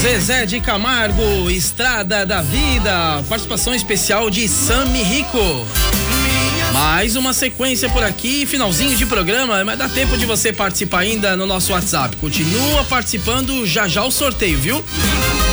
Zezé de Camargo, Estrada da Vida, participação especial de Sammy Rico. Mais uma sequência por aqui, finalzinho de programa, mas dá tempo de você participar ainda no nosso WhatsApp. Continua participando, já já o sorteio, viu?